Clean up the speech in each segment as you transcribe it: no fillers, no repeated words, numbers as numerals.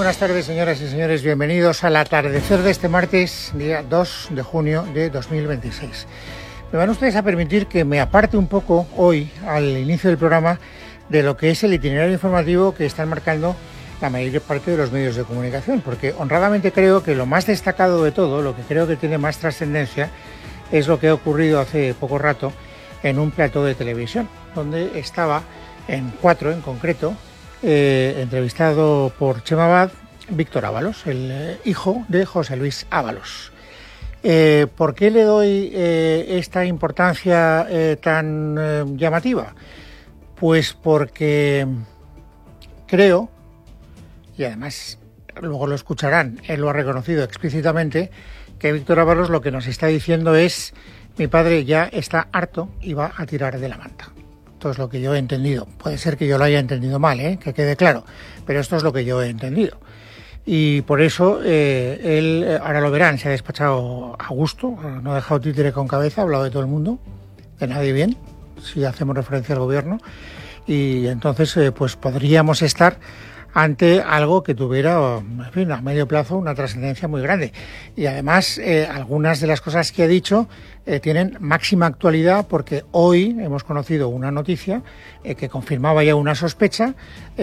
Buenas tardes, señoras y señores. Bienvenidos al atardecer de este martes, día 2 de junio de 2026. Me van ustedes a permitir que me aparte un poco hoy, al inicio del programa, de lo que es el itinerario informativo que están marcando la mayor parte de los medios de comunicación, porque honradamente creo que lo más destacado de todo, lo que creo que tiene más trascendencia, es lo que ha ocurrido hace poco rato en un plató de televisión, donde estaba en 4 en concreto, entrevistado por Chema Abad, Víctor Ábalos, el hijo de José Luis Ábalos. ¿Por qué le doy esta importancia tan llamativa? Pues porque creo, y además luego lo escucharán, él lo ha reconocido explícitamente, que Víctor Ábalos lo que nos está diciendo es: mi padre ya está harto y va a tirar de la manta. Esto es lo que yo he entendido. Puede ser que yo lo haya entendido mal, que quede claro, pero esto es lo que yo he entendido. Y por eso él, ahora lo verán, se ha despachado a gusto, no ha dejado títere con cabeza, ha hablado de todo el mundo, de nadie bien, si hacemos referencia al gobierno, y entonces pues podríamos estar ante algo que tuviera, en fin, a medio plazo una trascendencia muy grande. Y además algunas de las cosas que ha dicho tienen máxima actualidad, porque hoy hemos conocido una noticia que confirmaba ya una sospecha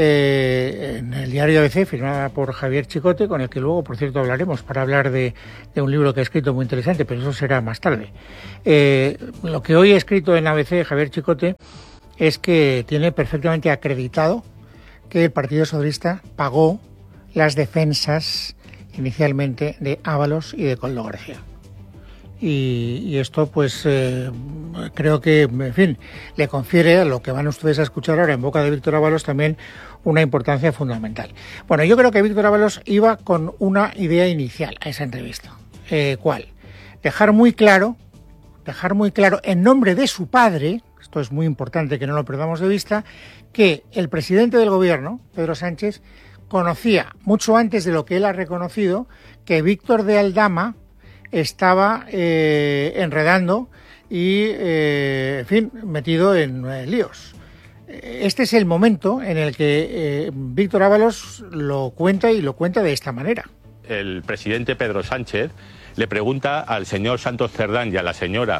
en el diario ABC, firmada por Javier Chicote, con el que luego, por cierto, hablaremos para hablar de un libro que ha escrito muy interesante, pero eso será más tarde. Lo que hoy ha escrito en ABC Javier Chicote es que tiene perfectamente acreditado que el Partido Socialista pagó las defensas inicialmente de Ábalos y de Koldo García. Y esto pues creo que, en fin, le confiere a lo que van ustedes a escuchar ahora en boca de Víctor Ábalos también una importancia fundamental. Bueno, yo creo que Víctor Ábalos iba con una idea inicial a esa entrevista. ¿Cuál? Dejar muy claro en nombre de su padre, esto es muy importante que no lo perdamos de vista, que el presidente del gobierno, Pedro Sánchez, conocía mucho antes de lo que él ha reconocido que Víctor de Aldama estaba enredando y, en fin, metido en líos. Este es el momento en el que Víctor Ábalos lo cuenta, y lo cuenta de esta manera. El presidente Pedro Sánchez le pregunta al señor Santos Cerdán y a la señora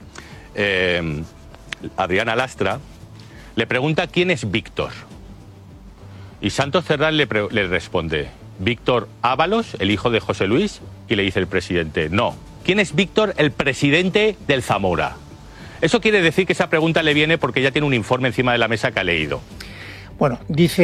Adriana Lastra, le pregunta quién es Víctor. Y Santos Cerdán le responde: Víctor Ábalos, el hijo de José Luis. Y le dice el presidente: no. ¿Quién es Víctor, el presidente del Zamora? Eso quiere decir que esa pregunta le viene porque ya tiene un informe encima de la mesa que ha leído. Bueno,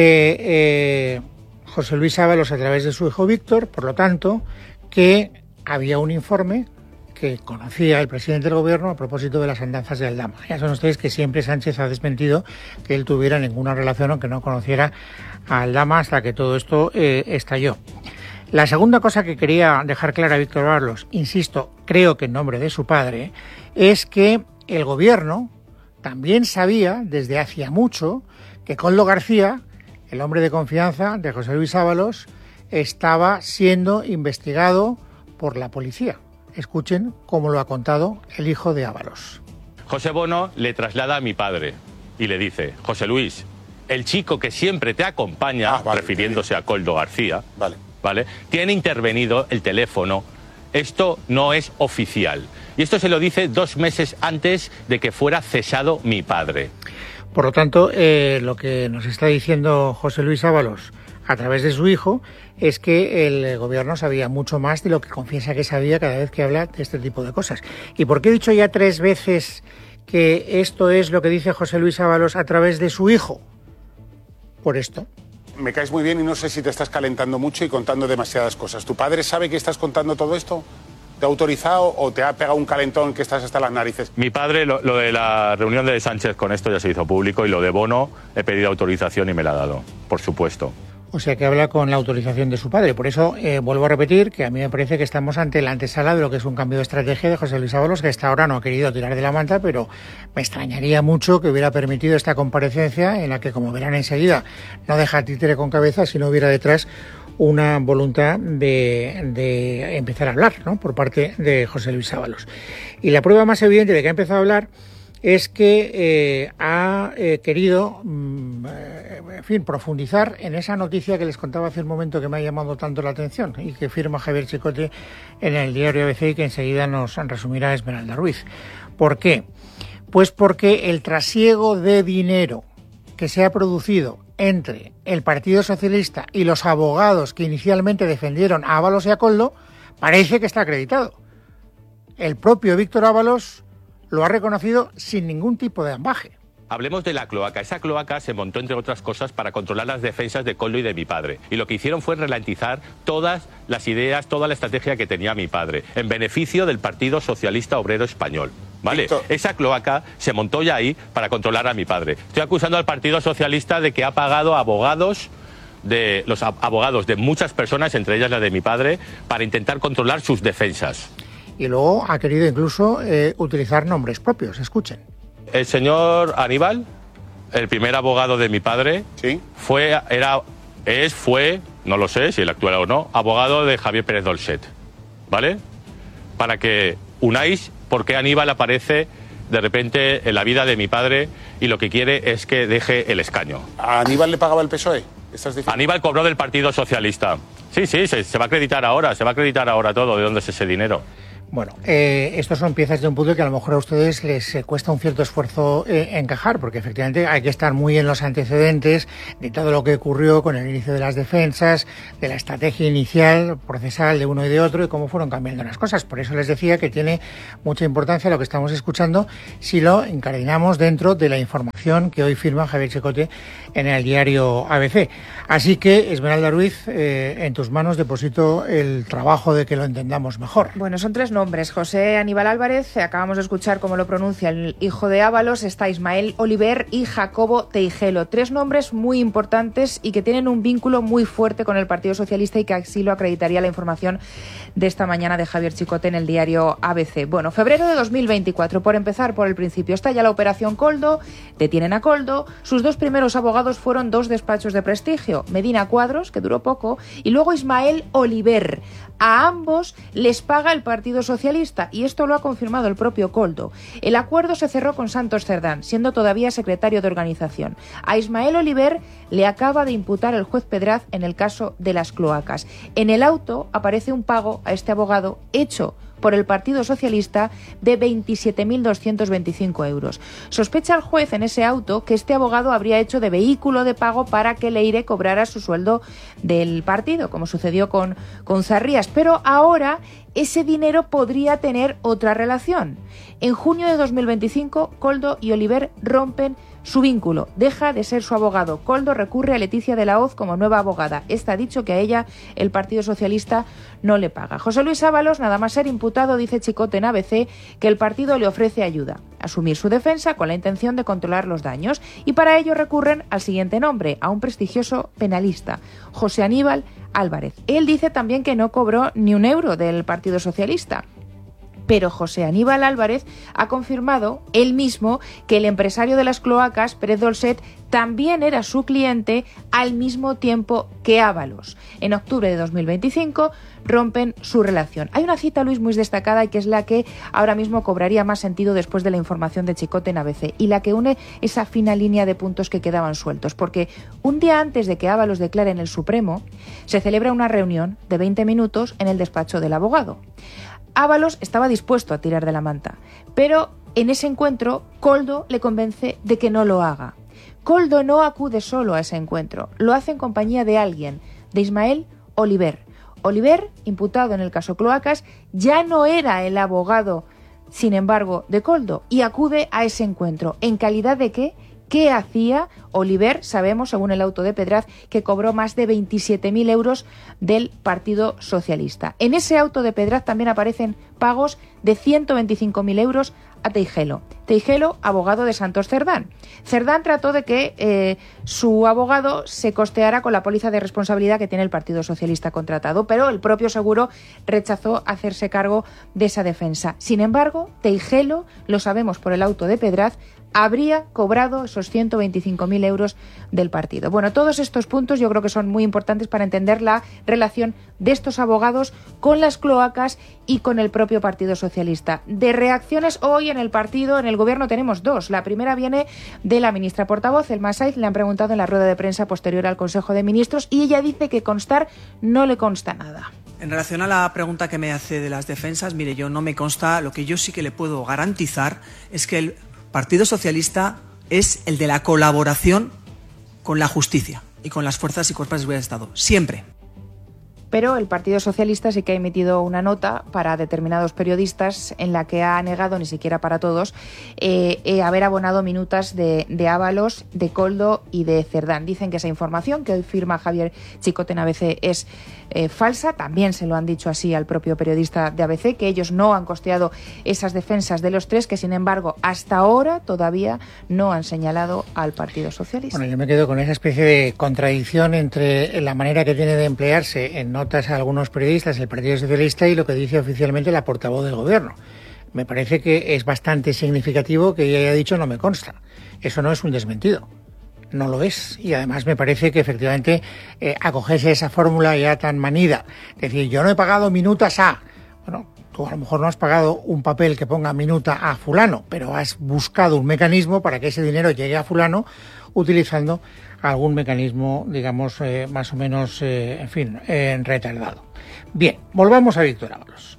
dice José Luis Ábalos a través de su hijo Víctor, por lo tanto, que había un informe que conocía el presidente del gobierno a propósito de las andanzas de Aldama. Ya saben ustedes que siempre Sánchez ha desmentido que él tuviera ninguna relación, aunque no conociera a Aldama, hasta que todo esto estalló. La segunda cosa que quería dejar clara a Víctor Ábalos, insisto, creo que en nombre de su padre, es que el gobierno también sabía desde hacía mucho que Koldo García, el hombre de confianza de José Luis Ábalos, estaba siendo investigado por la policía. Escuchen cómo lo ha contado el hijo de Ábalos. José Bono le traslada a mi padre y le dice: José Luis, el chico que siempre te acompaña, refiriéndose a Koldo García, ¿vale? Tiene intervenido el teléfono. Esto no es oficial. Y esto se lo dice 2 meses antes de que fuera cesado mi padre. Por lo tanto, lo que nos está diciendo José Luis Ábalos a través de su hijo es que el gobierno sabía mucho más de lo que confiesa que sabía cada vez que habla de este tipo de cosas. ¿Y por qué he dicho ya 3 veces que esto es lo que dice José Luis Ábalos a través de su hijo? Por esto. Me caes muy bien y no sé si te estás calentando mucho y contando demasiadas cosas. ¿Tu padre sabe que estás contando todo esto? ¿Te ha autorizado o te ha pegado un calentón que estás hasta las narices? Mi padre, lo de la reunión de Sánchez con esto ya se hizo público, y lo de Bono he pedido autorización y me la ha dado, por supuesto. O sea que habla con la autorización de su padre. Por eso vuelvo a repetir que a mí me parece que estamos ante la antesala de lo que es un cambio de estrategia de José Luis Ábalos, que hasta ahora no ha querido tirar de la manta, pero me extrañaría mucho que hubiera permitido esta comparecencia en la que, como verán enseguida, no deja títere con cabeza si no hubiera detrás una voluntad de empezar a hablar, ¿no?, por parte de José Luis Ábalos. Y la prueba más evidente de que ha empezado a hablar es que ha querido, profundizar en esa noticia que les contaba hace un momento que me ha llamado tanto la atención y que firma Javier Chicote en el diario ABC y que enseguida nos resumirá Esmeralda Ruiz. ¿Por qué? Pues porque el trasiego de dinero que se ha producido entre el Partido Socialista y los abogados que inicialmente defendieron a Ábalos y a Koldo parece que está acreditado. El propio Víctor Ábalos lo ha reconocido sin ningún tipo de ambaje. Hablemos de la cloaca. Esa cloaca se montó, entre otras cosas, para controlar las defensas de Koldo y de mi padre. Y lo que hicieron fue ralentizar todas las ideas, toda la estrategia que tenía mi padre, en beneficio del Partido Socialista Obrero Español. ¿Vale? Víctor. Esa cloaca se montó ya ahí para controlar a mi padre. Estoy acusando al Partido Socialista de que ha pagado abogados de los abogados de muchas personas, entre ellas la de mi padre, para intentar controlar sus defensas. Y luego ha querido incluso utilizar nombres propios. Escuchen. El señor Aníbal, el primer abogado de mi padre, ¿sí? fue, no lo sé si el actual o no, abogado de Javier Pérez Dolcet. ¿Vale? Para que unáis por qué Aníbal aparece de repente en la vida de mi padre y lo que quiere es que deje el escaño. ¿A Aníbal le pagaba el PSOE? Aníbal cobró del Partido Socialista. Sí, se va a acreditar ahora todo de dónde es ese dinero. Bueno, estos son piezas de un puzzle que a lo mejor a ustedes les cuesta un cierto esfuerzo encajar, porque efectivamente hay que estar muy en los antecedentes de todo lo que ocurrió con el inicio de las defensas, de la estrategia inicial, procesal de uno y de otro, y cómo fueron cambiando las cosas. Por eso les decía que tiene mucha importancia lo que estamos escuchando si lo incardinamos dentro de la información que hoy firma Javier Chicote en el diario ABC. Así que, Esmeralda Ruiz, en tus manos deposito el trabajo de que lo entendamos mejor. Bueno, son tres nombres. José Aníbal Álvarez, acabamos de escuchar cómo lo pronuncia el hijo de Ábalos, está Ismael Oliver y Jacobo Teijelo. Tres nombres muy importantes y que tienen un vínculo muy fuerte con el Partido Socialista y que así lo acreditaría la información de esta mañana de Javier Chicote en el diario ABC. Bueno, febrero de 2024, por empezar por el principio, está ya la operación Koldo, detienen a Koldo, sus dos primeros abogados fueron dos despachos de prestigio, Medina Cuadros, que duró poco, y luego Ismael Oliver. A ambos les paga el Partido Socialista y esto lo ha confirmado el propio Koldo. El acuerdo se cerró con Santos Cerdán, siendo todavía secretario de organización. A Ismael Oliver le acaba de imputar el juez Pedraz en el caso de las cloacas. En el auto aparece un pago a este abogado hecho por el Partido Socialista de 27.225 euros. Sospecha el juez en ese auto que este abogado habría hecho de vehículo de pago para que Leire cobrara su sueldo del partido, como sucedió con Zarrías. Pero ahora ese dinero podría tener otra relación. En junio de 2025, Koldo y Oliver rompen su vínculo. Deja de ser su abogado. Koldo recurre a Leticia de la Hoz como nueva abogada. Esta ha dicho que a ella el Partido Socialista no le paga. José Luis Ábalos, nada más ser imputado, dice Chicote en ABC que el partido le ofrece ayuda, asumir su defensa con la intención de controlar los daños, y para ello recurren al siguiente nombre, a un prestigioso penalista, José Aníbal Álvarez. Él dice también que no cobró ni un euro del Partido Socialista. Pero José Aníbal Álvarez ha confirmado él mismo que el empresario de las cloacas, Pérez Dolcet, también era su cliente al mismo tiempo que Ábalos. En octubre de 2025 rompen su relación. Hay una cita, Luis, muy destacada y que es la que ahora mismo cobraría más sentido después de la información de Chicote en ABC y la que une esa fina línea de puntos que quedaban sueltos. Porque un día antes de que Ábalos declare en el Supremo, se celebra una reunión de 20 minutos en el despacho del abogado. Ábalos estaba dispuesto a tirar de la manta, pero en ese encuentro Koldo le convence de que no lo haga. Koldo no acude solo a ese encuentro, lo hace en compañía de alguien, de Ismael Oliver. Oliver, imputado en el caso Cloacas, ya no era el abogado, sin embargo, de Koldo, y acude a ese encuentro. ¿En calidad de qué? ¿Qué hacía Oliver? Sabemos, según el auto de Pedraz, que cobró más de 27.000 euros del Partido Socialista. En ese auto de Pedraz también aparecen pagos de 125.000 euros a Teijelo. Teijelo, abogado de Santos Cerdán. Cerdán trató de que su abogado se costeara con la póliza de responsabilidad que tiene el Partido Socialista contratado, pero el propio seguro rechazó hacerse cargo de esa defensa. Sin embargo, Teijelo, lo sabemos por el auto de Pedraz, habría cobrado esos 125.000 euros del partido. Bueno, todos estos puntos yo creo que son muy importantes para entender la relación de estos abogados con las cloacas y con el propio Partido Socialista. De reacciones hoy en el partido, en el gobierno tenemos dos. La primera viene de la ministra portavoz, Elma Saiz. Le han preguntado en la rueda de prensa posterior al Consejo de Ministros y ella dice que constar no le consta nada. En relación a la pregunta que me hace de las defensas, mire, yo no me consta. Lo que yo sí que le puedo garantizar es que el Partido Socialista es el de la colaboración con la justicia y con las fuerzas y cuerpos de seguridad del Estado. Siempre. Pero el Partido Socialista sí que ha emitido una nota para determinados periodistas en la que ha negado, ni siquiera para todos, haber abonado minutas de Ábalos, de Koldo y de Cerdán. Dicen que esa información que hoy firma Javier Chicote en ABC es falsa. También se lo han dicho así al propio periodista de ABC, que ellos no han costeado esas defensas de los tres, que sin embargo hasta ahora todavía no han señalado al Partido Socialista. Bueno, yo me quedo con esa especie de contradicción entre la manera que tiene de emplearse en notas a algunos periodistas el Partido Socialista y lo que dice oficialmente la portavoz del Gobierno. Me parece que es bastante significativo que ella haya dicho no me consta. Eso no es un desmentido. No lo es. Y además me parece que efectivamente acogerse a esa fórmula ya tan manida. Es decir, yo no he pagado minutas a... Bueno, tú a lo mejor no has pagado un papel que ponga minuta a fulano, pero has buscado un mecanismo para que ese dinero llegue a fulano utilizando algún mecanismo, digamos, más o menos, retardado. Bien, volvamos a Víctor Ábalos.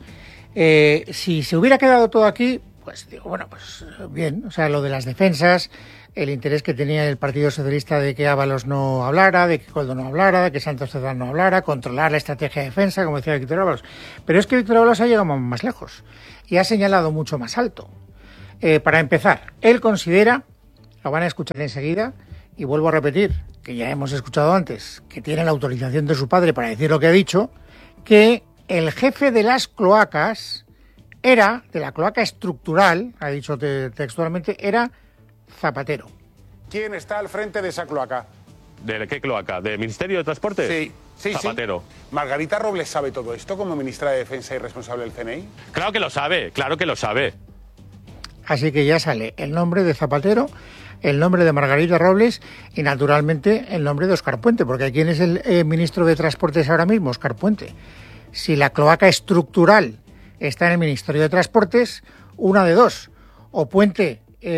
Si se hubiera quedado todo aquí, pues digo, bueno, pues bien, o sea, lo de las defensas, el interés que tenía el Partido Socialista de que Ábalos no hablara, de que Koldo no hablara, de que Santos Cerdán no hablara, controlar la estrategia de defensa, como decía Víctor Ábalos. Pero es que Víctor Ábalos ha llegado más lejos y ha señalado mucho más alto. Para empezar, él considera, lo van a escuchar enseguida, y vuelvo a repetir, que ya hemos escuchado antes, que tiene la autorización de su padre para decir lo que ha dicho, que el jefe de las cloacas era, de la cloaca estructural, ha dicho textualmente, era Zapatero. ¿Quién está al frente de esa cloaca? ¿De qué cloaca? ¿Del Ministerio de Transportes? Sí. Zapatero. Sí. ¿Margarita Robles sabe todo esto como ministra de Defensa y responsable del CNI? Claro que lo sabe. Así que ya sale el nombre de Zapatero, el nombre de Margarita Robles y, naturalmente, el nombre de Óscar Puente, porque ¿quién es el ministro de Transportes ahora mismo? Óscar Puente. Si la cloaca estructural está en el Ministerio de Transportes, una de dos. O Puente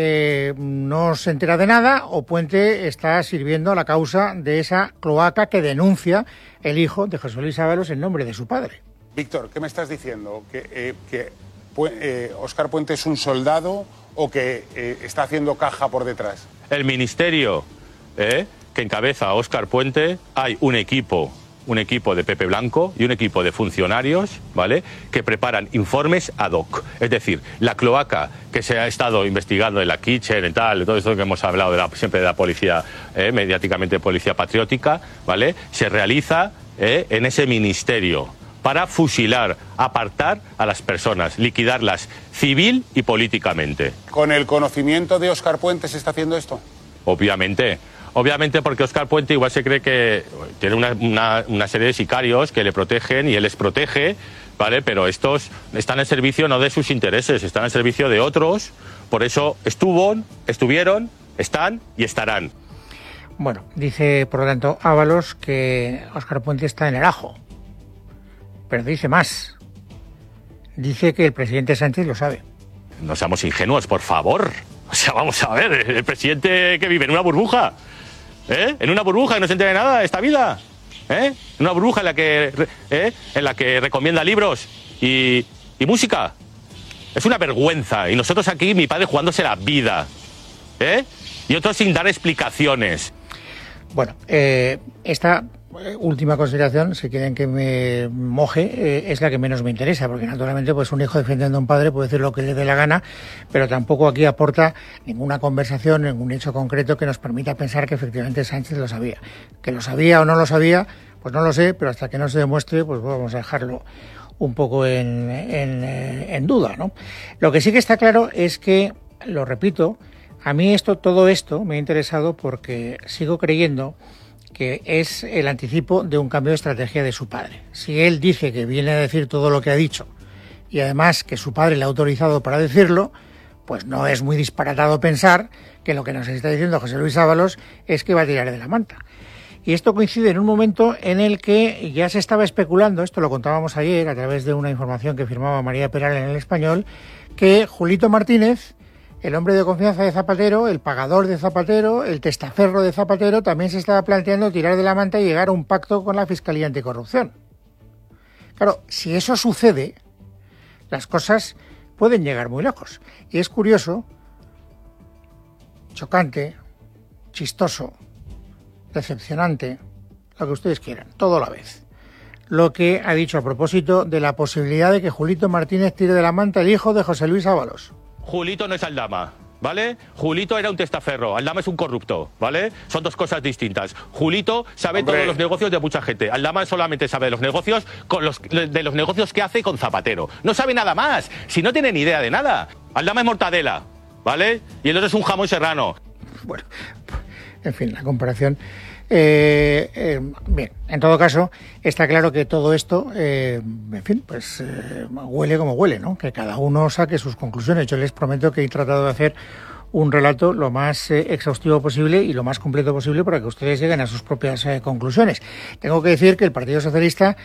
no se entera de nada, o Puente está sirviendo a la causa de esa cloaca que denuncia el hijo de José Luis Ábalos en nombre de su padre. Víctor, ¿qué me estás diciendo? ¿Que Óscar Puente es un soldado o que está haciendo caja por detrás? El ministerio que encabeza Óscar Puente, hay un equipo de Pepe Blanco y un equipo de funcionarios, ¿vale?, que preparan informes ad hoc. Es decir, la cloaca que se ha estado investigando en la Kitchen y tal, todo esto que hemos hablado siempre de la policía, mediáticamente policía patriótica, ¿vale?, se realiza en ese ministerio para fusilar, apartar a las personas, liquidarlas civil y políticamente. ¿Con el conocimiento de Óscar Puente se está haciendo esto? Obviamente, porque Óscar Puente igual se cree que tiene una serie de sicarios que le protegen y él les protege, ¿vale? Pero estos están al servicio no de sus intereses, están al servicio de otros. Por eso estuvieron, están y estarán. Bueno, dice, por lo tanto, Ábalos que Óscar Puente está en el ajo. Pero dice más. Dice que el presidente Sánchez lo sabe. No seamos ingenuos, por favor. O sea, vamos a ver, el presidente que vive en una burbuja, en una burbuja que no se entera de nada de esta vida, en una burbuja en la que recomienda libros y música. Es una vergüenza. Y nosotros aquí, mi padre jugándose la vida, y otros sin dar explicaciones. Bueno, esta última consideración, si quieren que me moje, es la que menos me interesa, porque naturalmente pues un hijo defendiendo a un padre puede decir lo que le dé la gana, pero tampoco aquí aporta ninguna conversación, ningún hecho concreto que nos permita pensar que efectivamente Sánchez lo sabía. Que lo sabía o no lo sabía, pues no lo sé, pero hasta que no se demuestre, pues vamos a dejarlo un poco en duda, ¿no? Lo que sí que está claro es que, lo repito, a mí todo esto me ha interesado porque sigo creyendo que es el anticipo de un cambio de estrategia de su padre. Si él dice que viene a decir todo lo que ha dicho y además que su padre le ha autorizado para decirlo, pues no es muy disparatado pensar que lo que nos está diciendo José Luis Ábalos es que va a tirar de la manta. Y esto coincide en un momento en el que ya se estaba especulando, esto lo contábamos ayer a través de una información que firmaba María Peral en El Español, que Julito Martínez, el hombre de confianza de Zapatero, el pagador de Zapatero, el testaferro de Zapatero, también se estaba planteando tirar de la manta y llegar a un pacto con la Fiscalía Anticorrupción. Claro, si eso sucede, las cosas pueden llegar muy lejos. Y es curioso, chocante, chistoso, decepcionante, lo que ustedes quieran, todo a la vez. Lo que ha dicho a propósito de la posibilidad de que Julito Martínez tire de la manta el hijo de José Luis Ábalos. Julito no es Aldama, ¿vale? Julito era un testaferro, Aldama es un corrupto, ¿vale? Son dos cosas distintas. Julito sabe todos los negocios de mucha gente. Aldama solamente sabe de los negocios de los negocios que hace con Zapatero. No sabe nada más, si no tiene ni idea de nada. Aldama es mortadela, ¿vale? Y el otro es un jamón serrano. Bueno, en fin, la comparación... bien, en todo caso, está claro que todo esto, en fin, pues huele como huele, ¿no? Que cada uno saque sus conclusiones. Yo les prometo que he tratado de hacer un relato lo más exhaustivo posible y lo más completo posible para que ustedes lleguen a sus propias conclusiones. Tengo que decir que el Partido Socialista,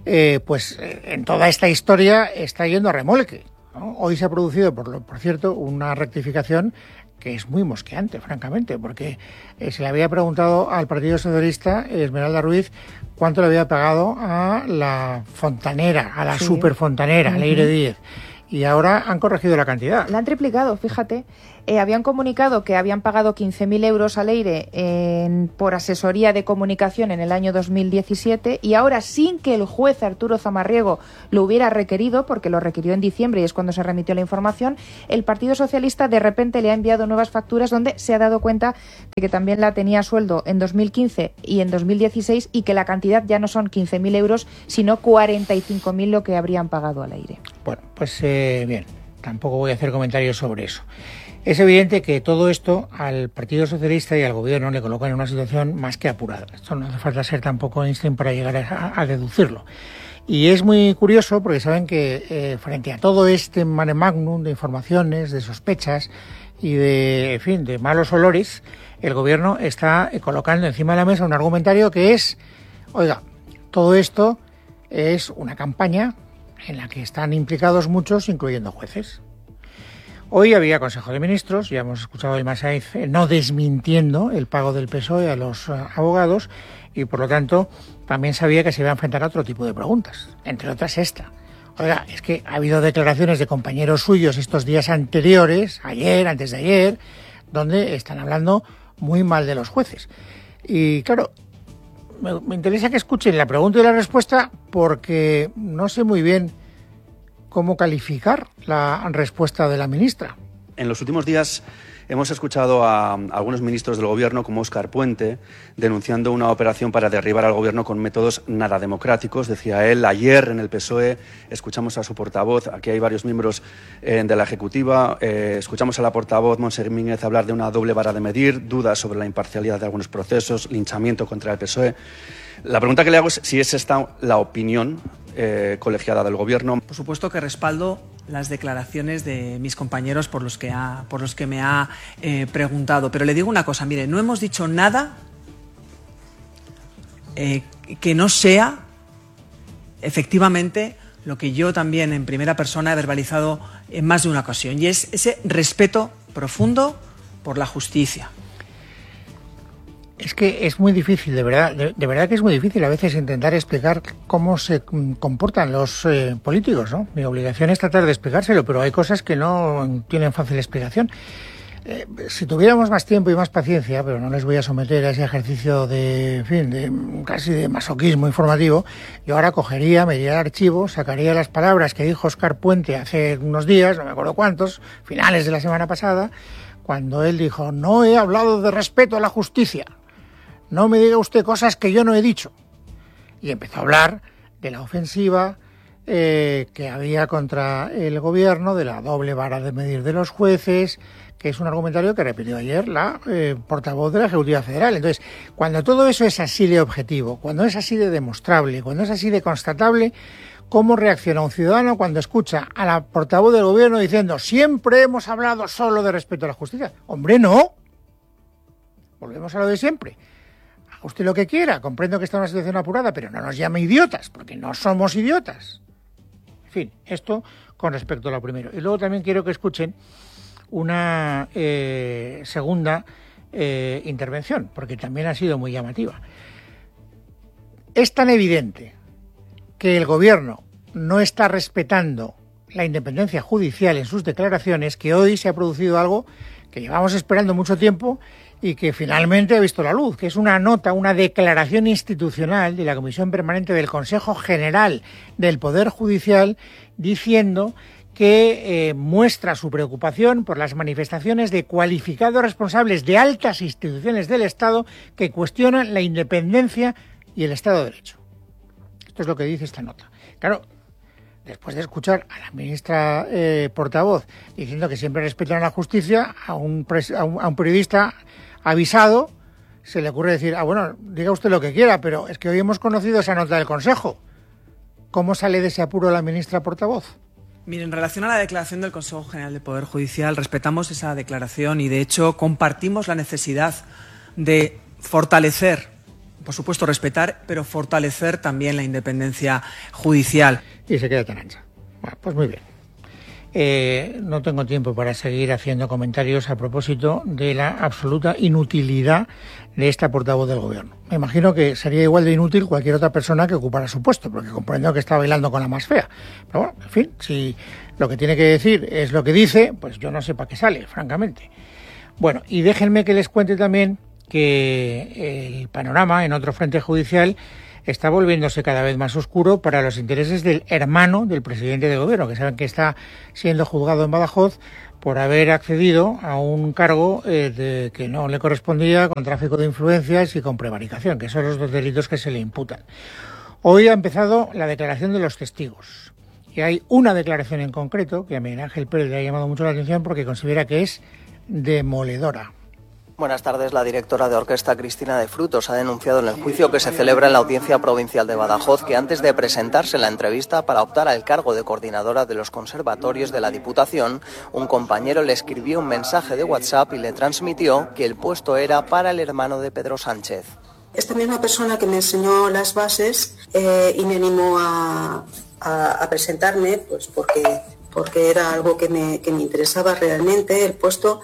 en toda esta historia está yendo a remolque, ¿no? Hoy se ha producido, por cierto, una rectificación que es muy mosqueante, francamente, porque se le había preguntado al Partido Socialista, Esmeralda Ruiz, cuánto le había pagado a la fontanera, a la superfontanera, Leire Díez. Y ahora han corregido la cantidad. La han triplicado, fíjate. Habían comunicado que habían pagado 15.000 euros a Leire por asesoría de comunicación en el año 2017 y ahora, sin que el juez Arturo Zamarriego lo hubiera requerido, porque lo requirió en diciembre y es cuando se remitió la información, el Partido Socialista de repente le ha enviado nuevas facturas donde se ha dado cuenta de que también la tenía a sueldo en 2015 y en 2016 y que la cantidad ya no son 15.000 euros, sino 45.000 lo que habrían pagado a Leire. Bueno, pues bien, tampoco voy a hacer comentarios sobre eso. Es evidente que todo esto al Partido Socialista y al Gobierno le coloca en una situación más que apurada. Esto no hace falta ser tampoco Einstein para llegar a deducirlo. Y es muy curioso porque saben que frente a todo este mare magnum de informaciones, de sospechas y de, en fin, de malos olores, el Gobierno está colocando encima de la mesa un argumentario que es, oiga, todo esto es una campaña en la que están implicados muchos, incluyendo jueces. Hoy había Consejo de Ministros, ya hemos escuchado a Ilma Sainz no desmintiendo el pago del PSOE a los abogados y por lo tanto también sabía que se iba a enfrentar a otro tipo de preguntas, entre otras esta. Oiga, es que ha habido declaraciones de compañeros suyos estos días anteriores, ayer, antes de ayer, donde están hablando muy mal de los jueces. Y claro, me interesa que escuchen la pregunta y la respuesta porque no sé muy bien cómo calificar la respuesta de la ministra. En los últimos días hemos escuchado a algunos ministros del Gobierno, como Óscar Puente, denunciando una operación para derribar al Gobierno con métodos nada democráticos. Decía él, ayer en el PSOE escuchamos a su portavoz, aquí hay varios miembros de la Ejecutiva, escuchamos a la portavoz Montse Mínguez hablar de una doble vara de medir, dudas sobre la imparcialidad de algunos procesos, linchamiento contra el PSOE. La pregunta que le hago es si es esta la opinión colegiada del Gobierno. Por supuesto que respaldo las declaraciones de mis compañeros por los que me ha preguntado. Pero le digo una cosa, mire, no hemos dicho nada que no sea efectivamente lo que yo también en primera persona he verbalizado en más de una ocasión, y es ese respeto profundo por la justicia. Es que es muy difícil, de verdad que es muy difícil a veces intentar explicar cómo se comportan los políticos, ¿no? Mi obligación es tratar de explicárselo, pero hay cosas que no tienen fácil explicación. Si tuviéramos más tiempo y más paciencia, pero no les voy a someter a ese ejercicio de, en fin, de casi de masoquismo informativo, yo ahora cogería, me iría al archivo, sacaría las palabras que dijo Óscar Puente hace unos días, no me acuerdo cuántos, finales de la semana pasada, cuando él dijo, no he hablado de respeto a la justicia. No me diga usted cosas que yo no he dicho. Y empezó a hablar de la ofensiva que había contra el Gobierno, de la doble vara de medir de los jueces, que es un argumentario que repitió ayer la portavoz de la Ejecutiva Federal. Entonces, cuando todo eso es así de objetivo, cuando es así de demostrable, cuando es así de constatable, cómo reacciona un ciudadano cuando escucha a la portavoz del gobierno diciendo siempre hemos hablado solo de respeto a la justicia. ¡Hombre, no! Volvemos a lo de siempre. Haga usted lo que quiera, comprendo que está en una situación apurada, pero no nos llame idiotas, porque no somos idiotas. En fin, esto con respecto a lo primero. Y luego también quiero que escuchen una segunda intervención, porque también ha sido muy llamativa. Es tan evidente que el gobierno no está respetando la independencia judicial en sus declaraciones que hoy se ha producido algo que llevamos esperando mucho tiempo y que finalmente ha visto la luz, que es una nota, una declaración institucional de la Comisión Permanente del Consejo General del Poder Judicial diciendo que muestra su preocupación por las manifestaciones de cualificados responsables de altas instituciones del Estado que cuestionan la independencia y el Estado de Derecho. Esto es lo que dice esta nota. Claro, después de escuchar a la ministra portavoz diciendo que siempre respetan la justicia, a un periodista avisado se le ocurre decir, bueno, diga usted lo que quiera, pero es que hoy hemos conocido esa nota del Consejo. ¿Cómo sale de ese apuro la ministra portavoz? Mire, en relación a la declaración del Consejo General del Poder Judicial, respetamos esa declaración y, de hecho, compartimos la necesidad de fortalecer, por supuesto respetar, pero fortalecer también la independencia judicial. Y se queda tan ancha. Bueno, pues muy bien. No tengo tiempo para seguir haciendo comentarios a propósito de la absoluta inutilidad de esta portavoz del gobierno. Me imagino que sería igual de inútil cualquier otra persona que ocupara su puesto, porque comprendo que está bailando con la más fea. Pero bueno, en fin, si lo que tiene que decir es lo que dice, pues yo no sé para qué sale, francamente. Bueno, y déjenme que les cuente también que el panorama en otro frente judicial está volviéndose cada vez más oscuro para los intereses del hermano del presidente de gobierno, que saben que está siendo juzgado en Badajoz por haber accedido a un cargo que no le correspondía, con tráfico de influencias y con prevaricación, que son los dos delitos que se le imputan. Hoy ha empezado la declaración de los testigos. Y hay una declaración en concreto que a Miguel Ángel Pérez le ha llamado mucho la atención porque considera que es demoledora. Buenas tardes. La directora de orquesta, Cristina de Frutos, ha denunciado en el juicio que se celebra en la Audiencia Provincial de Badajoz que antes de presentarse en la entrevista para optar al cargo de coordinadora de los conservatorios de la Diputación, un compañero le escribió un mensaje de WhatsApp y le transmitió que el puesto era para el hermano de Pedro Sánchez. Esta misma persona que me enseñó las bases y me animó a presentarme, pues porque era algo que me interesaba realmente el puesto,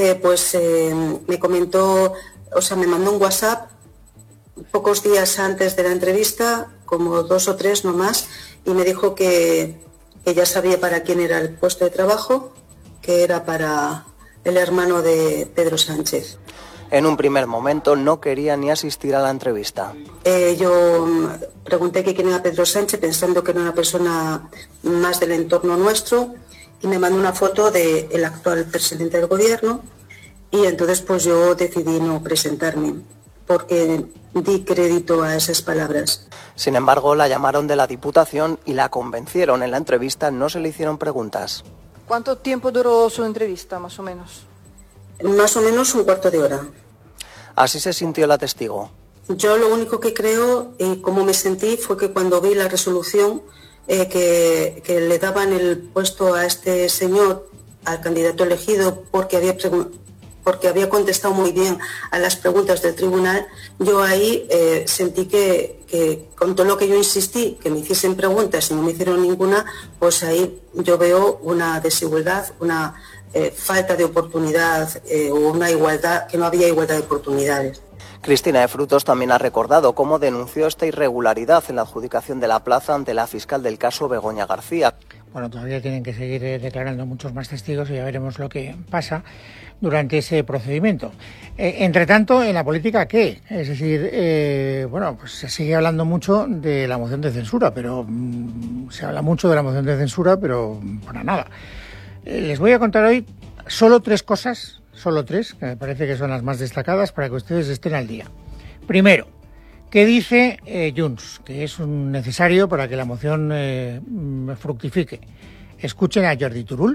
me comentó, me mandó un WhatsApp pocos días antes de la entrevista, como 2 o 3 nomás, y me dijo que ya sabía para quién era el puesto de trabajo, que era para el hermano de Pedro Sánchez. En un primer momento no quería ni asistir a la entrevista. Yo pregunté quién era Pedro Sánchez pensando que era una persona más del entorno nuestro y me mandó una foto del actual presidente del gobierno y entonces pues yo decidí no presentarme porque di crédito a esas palabras. Sin embargo, la llamaron de la Diputación y la convencieron. En la entrevista no se le hicieron preguntas. ¿Cuánto tiempo duró su entrevista, más o menos? Más o menos un cuarto de hora. Así se sintió la testigo. Yo lo único que creo y cómo me sentí fue que cuando vi la resolución que le daban el puesto a este señor, al candidato elegido, porque había contestado muy bien a las preguntas del tribunal, yo ahí sentí que con todo lo que yo insistí, que me hiciesen preguntas y no me hicieron ninguna, pues ahí yo veo una desigualdad, una falta de oportunidad o una igualdad, que no había igualdad de oportunidades. Cristina de Frutos también ha recordado cómo denunció esta irregularidad en la adjudicación de la plaza ante la fiscal del caso, Begoña García. Bueno, todavía tienen que seguir declarando muchos más testigos y ya veremos lo que pasa durante ese procedimiento. Entre tanto, en la política, ¿qué? Es decir, pues se sigue hablando mucho de la moción de censura, pero se habla mucho de la moción de censura, pero para nada. Les voy a contar hoy solo 3 cosas, que me parece que son las más destacadas para que ustedes estén al día. Primero, ¿qué dice Junts? Que es necesario para que la moción fructifique. Escuchen a Jordi Turull,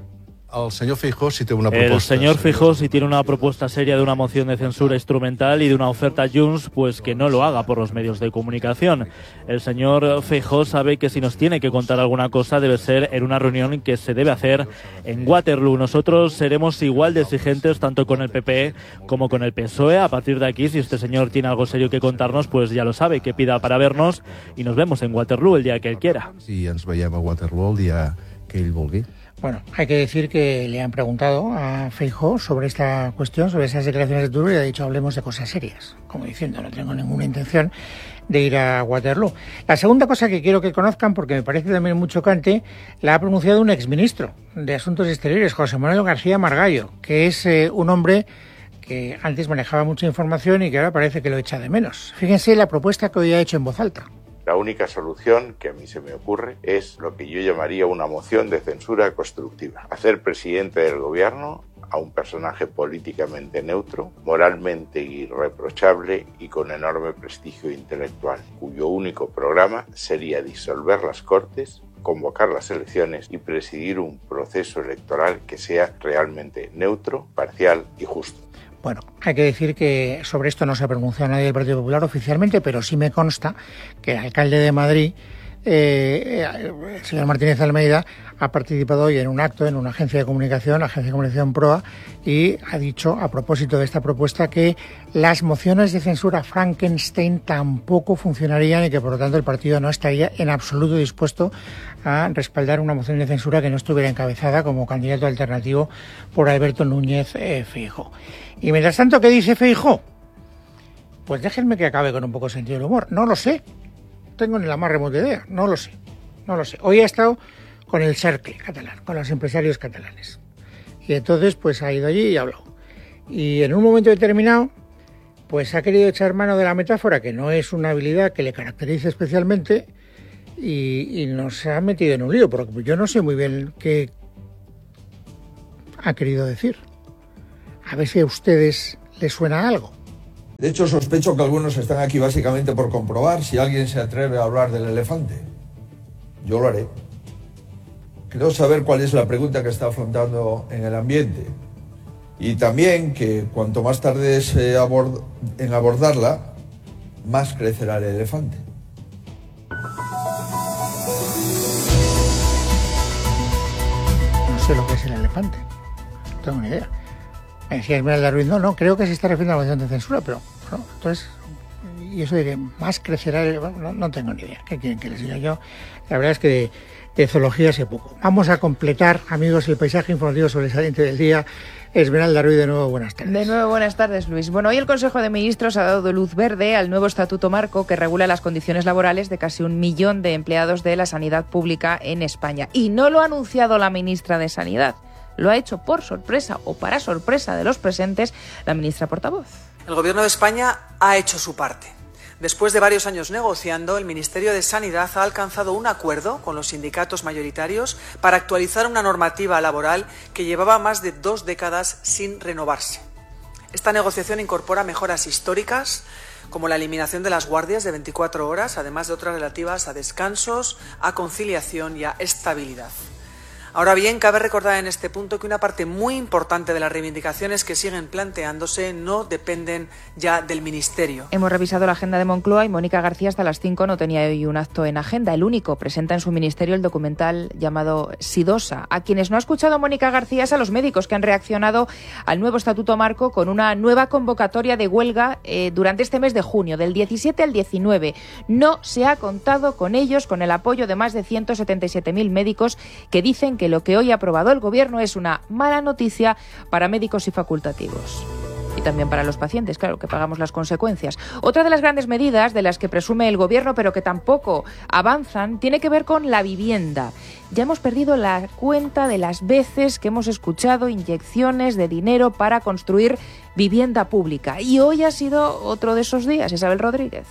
El señor Feijóo sí tiene una propuesta. El señor Feijóo sí tiene una propuesta seria de una moción de censura instrumental y de una oferta a Junts, pues que no lo haga por los medios de comunicación. El señor Feijóo sabe que si nos tiene que contar alguna cosa debe ser en una reunión que se debe hacer en Waterloo. Nosotros seremos igual de exigentes tanto con el PP como con el PSOE. A partir de aquí, si este señor tiene algo serio que contarnos, pues ya lo sabe, que pida para vernos y nos vemos en Waterloo el día que él quiera. Si ens veiem a Waterloo el día que ell vulgui. Bueno, hay que decir que le han preguntado a Feijóo sobre esta cuestión, sobre esas declaraciones de Turbo, y ha dicho hablemos de cosas serias, como diciendo no tengo ninguna intención de ir a Waterloo. La segunda cosa que quiero que conozcan, porque me parece también muy chocante, la ha pronunciado un exministro de Asuntos Exteriores, José Manuel García Margallo, que es un hombre que antes manejaba mucha información y que ahora parece que lo echa de menos. Fíjense la propuesta que hoy ha hecho en voz alta. La única solución que a mí se me ocurre es lo que yo llamaría una moción de censura constructiva. Hacer presidente del gobierno a un personaje políticamente neutro, moralmente irreprochable y con enorme prestigio intelectual, cuyo único programa sería disolver las Cortes, convocar las elecciones y presidir un proceso electoral que sea realmente neutro, parcial y justo. Bueno, hay que decir que sobre esto no se ha pronunciado nadie del Partido Popular oficialmente, pero sí me consta que el alcalde de Madrid, el señor Martínez Almeida, ha participado hoy en un acto en una agencia de comunicación Proa, y ha dicho, a propósito de esta propuesta, que las mociones de censura Frankenstein tampoco funcionarían y que, por lo tanto, el partido no estaría en absoluto dispuesto a respaldar una moción de censura que no estuviera encabezada como candidato alternativo por Alberto Núñez Feijóo. Y mientras tanto, ¿qué dice Feijóo? Pues déjenme que acabe con un poco de sentido del humor. No lo sé. No tengo ni la más remota idea. No lo sé. Hoy ha estado con el Cercle catalán, con los empresarios catalanes. Y entonces, pues ha ido allí y ha hablado. Y en un momento determinado, pues ha querido echar mano de la metáfora, que no es una habilidad que le caracterice especialmente, y nos ha metido en un lío, porque yo no sé muy bien qué ha querido decir. A ver si a ustedes les suena algo. De hecho, sospecho que algunos están aquí básicamente por comprobar si alguien se atreve a hablar del elefante. Yo lo haré. Quiero saber cuál es la pregunta que está afrontando en el ambiente. Y también que cuanto más tardes en abordarla, más crecerá el elefante. No sé lo que es el elefante. No tengo ni idea. Me decía Esmeralda Ruiz, no, creo que se está refiriendo a la moción de censura, pero no, entonces, y eso de que más crecerá, no tengo ni idea. ¿Qué quieren que les diga yo? La verdad es que de zoología sé poco. Vamos a completar, amigos, el paisaje informativo sobresaliente del día. Esmeralda Ruiz, de nuevo, buenas tardes. De nuevo, buenas tardes, Luis. Bueno, hoy el Consejo de Ministros ha dado luz verde al nuevo Estatuto Marco que regula las condiciones laborales de casi 1 millón de empleados de la sanidad pública en España. Y no lo ha anunciado la ministra de Sanidad. Lo ha hecho por sorpresa o para sorpresa de los presentes la ministra portavoz. El Gobierno de España ha hecho su parte. Después de varios años negociando, el Ministerio de Sanidad ha alcanzado un acuerdo con los sindicatos mayoritarios para actualizar una normativa laboral que llevaba más de 2 décadas sin renovarse. Esta negociación incorpora mejoras históricas, como la eliminación de las guardias de 24 horas, además de otras relativas a descansos, a conciliación y a estabilidad. Ahora bien, cabe recordar en este punto que una parte muy importante de las reivindicaciones que siguen planteándose no dependen ya del Ministerio. Hemos revisado la agenda de Moncloa y Mónica García hasta las 5 no tenía hoy un acto en agenda, el único. Presenta en su ministerio el documental llamado Sidosa. A quienes no ha escuchado Mónica García es a los médicos que han reaccionado al nuevo Estatuto Marco con una nueva convocatoria de huelga durante este mes de junio, del 17 al 19. No se ha contado con ellos, con el apoyo de más de 177.000 médicos que dicen que lo que hoy ha aprobado el Gobierno es una mala noticia para médicos y facultativos. Y también para los pacientes, claro, que pagamos las consecuencias. Otra de las grandes medidas de las que presume el Gobierno, pero que tampoco avanzan, tiene que ver con la vivienda. Ya hemos perdido la cuenta de las veces que hemos escuchado inyecciones de dinero para construir vivienda pública. Y hoy ha sido otro de esos días, Isabel Rodríguez.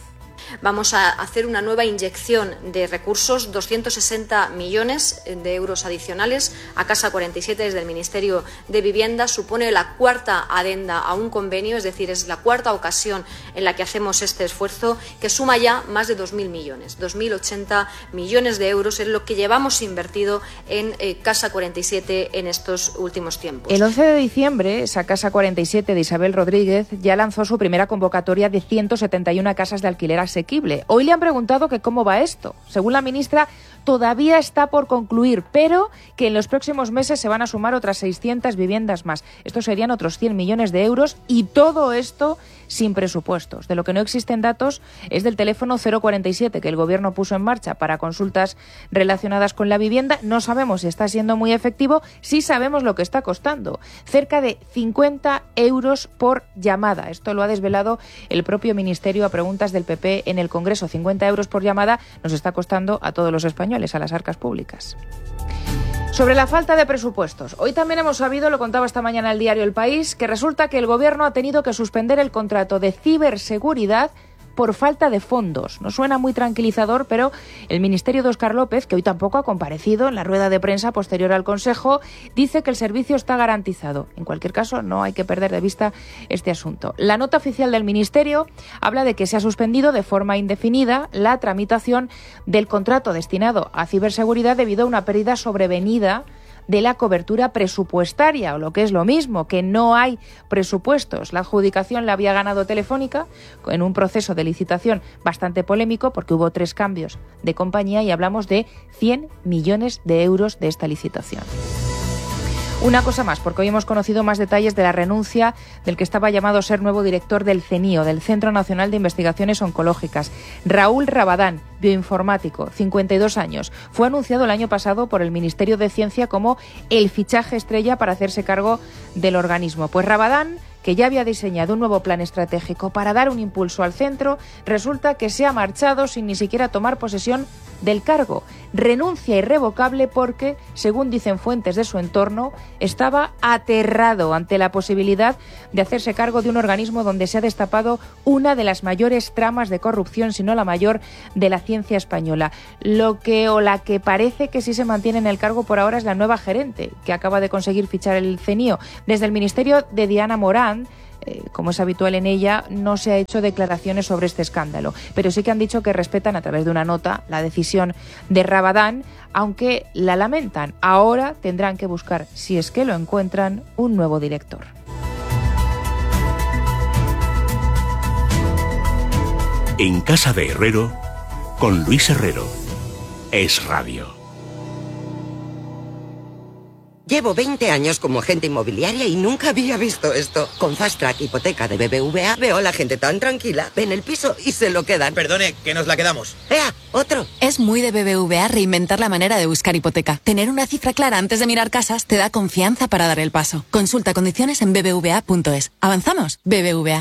Vamos a hacer una nueva inyección de recursos, 260 millones de euros adicionales a Casa 47 desde el Ministerio de Vivienda. Supone la cuarta adenda a un convenio, es decir, es la cuarta ocasión en la que hacemos este esfuerzo, que suma ya más de 2.000 millones. 2.080 millones de euros es lo que llevamos invertido en Casa 47 en estos últimos tiempos. El 11 de diciembre, esa Casa 47 de Isabel Rodríguez ya lanzó su primera convocatoria de 171 casas de alquiler asequible. Hoy le han preguntado que cómo va esto. Según la ministra, todavía está por concluir, pero que en los próximos meses se van a sumar otras 600 viviendas más. Estos serían otros 100 millones de euros y todo esto sin presupuestos. De lo que no existen datos es del teléfono 047 que el Gobierno puso en marcha para consultas relacionadas con la vivienda. No sabemos si está siendo muy efectivo, sí sabemos lo que está costando. Cerca de 50 euros por llamada. Esto lo ha desvelado el propio Ministerio a preguntas del PP en el Congreso. 50 euros por llamada nos está costando a todos los españoles, a las arcas públicas. Sobre la falta de presupuestos, hoy también hemos sabido, lo contaba esta mañana el diario El País, que resulta que el Gobierno ha tenido que suspender el contrato de ciberseguridad por falta de fondos. No suena muy tranquilizador, pero el Ministerio de Óscar López, que hoy tampoco ha comparecido en la rueda de prensa posterior al Consejo, dice que el servicio está garantizado. En cualquier caso, no hay que perder de vista este asunto. La nota oficial del Ministerio habla de que se ha suspendido de forma indefinida la tramitación del contrato destinado a ciberseguridad debido a una pérdida sobrevenida de la cobertura presupuestaria, o lo que es lo mismo, que no hay presupuestos. La adjudicación la había ganado Telefónica en un proceso de licitación bastante polémico porque hubo 3 cambios de compañía y hablamos de 100 millones de euros de esta licitación. Una cosa más, porque hoy hemos conocido más detalles de la renuncia del que estaba llamado a ser nuevo director del CENIO, del Centro Nacional de Investigaciones Oncológicas. Raúl Rabadán, bioinformático, 52 años. Fue anunciado el año pasado por el Ministerio de Ciencia como el fichaje estrella para hacerse cargo del organismo. Pues Rabadán, que ya había diseñado un nuevo plan estratégico para dar un impulso al centro, resulta que se ha marchado sin ni siquiera tomar posesión del cargo. Renuncia irrevocable porque, según dicen fuentes de su entorno, estaba aterrado ante la posibilidad de hacerse cargo de un organismo donde se ha destapado una de las mayores tramas de corrupción, si no la mayor, de la ciencia española. La que parece que sí se mantiene en el cargo por ahora es la nueva gerente, que acaba de conseguir fichar el CENIO. Desde el ministerio de Diana Morán, como es habitual en ella, no se ha hecho declaraciones sobre este escándalo, pero sí que han dicho que respetan a través de una nota la decisión de Rabadán, aunque la lamentan. Ahora tendrán que buscar, si es que lo encuentran, un nuevo director. En Casa de Herrero, con Luis Herrero. Es Radio. Llevo 20 años como agente inmobiliaria y nunca había visto esto. Con Fast Track Hipoteca de BBVA veo a la gente tan tranquila, ven el piso y se lo quedan. Perdone, que nos la quedamos. ¡Ea! ¡Otro! Es muy de BBVA reinventar la manera de buscar hipoteca. Tener una cifra clara antes de mirar casas te da confianza para dar el paso. Consulta condiciones en bbva.es. ¿Avanzamos? BBVA.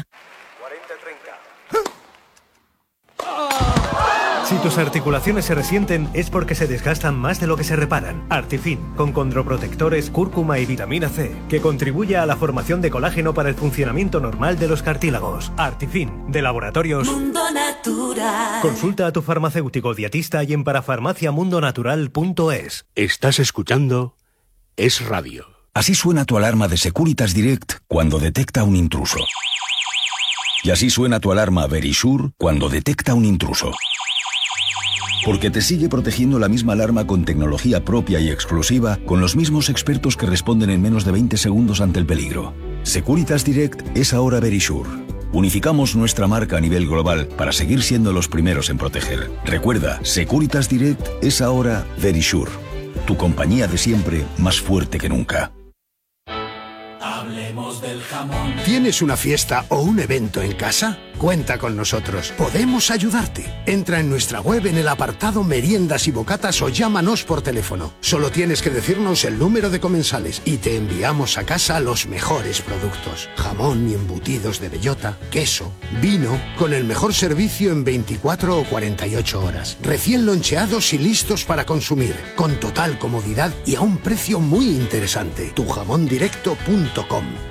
Si tus articulaciones se resienten es porque se desgastan más de lo que se reparan. Artifin, con condroprotectores, cúrcuma y vitamina C, que contribuye a la formación de colágeno para el funcionamiento normal de los cartílagos. Artifin, de Laboratorios Mundo Natural. Consulta a tu farmacéutico dietista y en parafarmaciamundonatural.es. Estás escuchando Es Radio. Así suena tu alarma de Securitas Direct cuando detecta un intruso. Y así suena tu alarma Verisure cuando detecta un intruso. Porque te sigue protegiendo la misma alarma con tecnología propia y exclusiva, con los mismos expertos que responden en menos de 20 segundos ante el peligro. Securitas Direct es ahora Verisure. Unificamos nuestra marca a nivel global para seguir siendo los primeros en proteger. Recuerda, Securitas Direct es ahora Verisure. Tu compañía de siempre, más fuerte que nunca. Hablemos del jamón. ¿Tienes una fiesta o un evento en casa? Cuenta con nosotros. Podemos ayudarte. Entra en nuestra web en el apartado Meriendas y Bocatas o llámanos por teléfono. Solo tienes que decirnos el número de comensales y te enviamos a casa los mejores productos. Jamón y embutidos de bellota, queso, vino, con el mejor servicio en 24 o 48 horas. Recién loncheados y listos para consumir, con total comodidad y a un precio muy interesante. Tujamondirecto.com. Jamones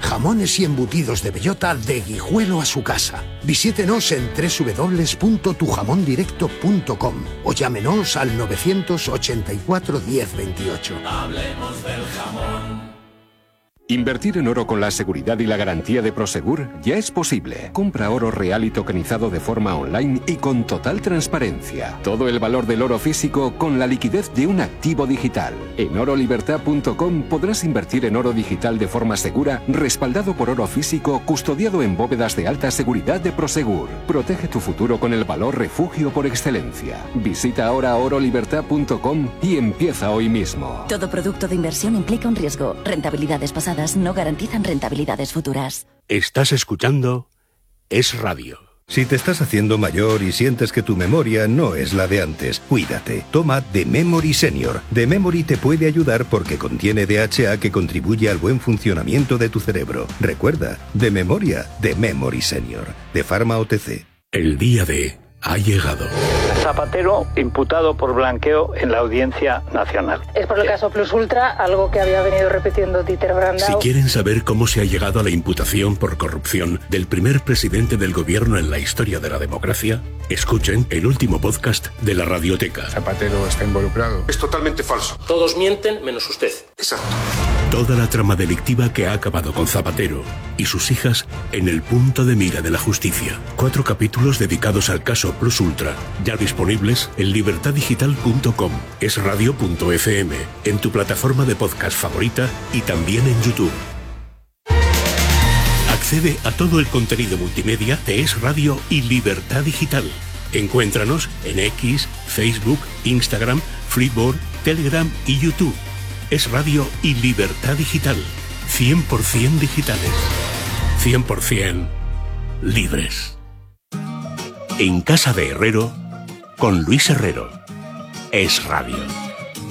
jamones y embutidos de bellota de Guijuelo a su casa. Visítenos en www.tujamondirecto.com o llámenos al 984 1028. Hablemos del jamón. Invertir en oro con la seguridad y la garantía de Prosegur ya es posible. Compra oro real y tokenizado de forma online y con total transparencia. Todo el valor del oro físico con la liquidez de un activo digital. En orolibertad.com podrás invertir en oro digital de forma segura, respaldado por oro físico, custodiado en bóvedas de alta seguridad de Prosegur. Protege tu futuro con el valor refugio por excelencia. Visita ahora orolibertad.com y empieza hoy mismo. Todo producto de inversión implica un riesgo. Rentabilidades pasadas no garantizan rentabilidades futuras. Estás escuchando Es Radio. Si te estás haciendo mayor y sientes que tu memoria no es la de antes, cuídate. Toma The Memory Senior. The Memory te puede ayudar porque contiene DHA que contribuye al buen funcionamiento de tu cerebro. Recuerda, de memoria, The Memory Senior. De Pharma OTC. El día D ha llegado. Zapatero imputado por blanqueo en la Audiencia Nacional. Es por el caso Plus Ultra, algo que había venido repitiendo Dieter Brandau. Si quieren saber cómo se ha llegado a la imputación por corrupción del primer presidente del gobierno en la historia de la democracia, escuchen el último podcast de la Radioteca. Zapatero está involucrado. Es totalmente falso. Todos mienten menos usted. Exacto. Toda la trama delictiva que ha acabado con Zapatero y sus hijas en el punto de mira de la justicia. 4 capítulos dedicados al caso Plus Ultra, ya disponibles en libertaddigital.com, esradio.fm, en tu plataforma de podcast favorita y también en YouTube. Accede a todo el contenido multimedia de Es Radio y Libertad Digital. Encuéntranos en X, Facebook, Instagram, Freeboard, Telegram y YouTube. Es Radio y Libertad Digital. 100% digitales. 100% libres. En Casa de Herrero, con Luis Herrero. Es Radio.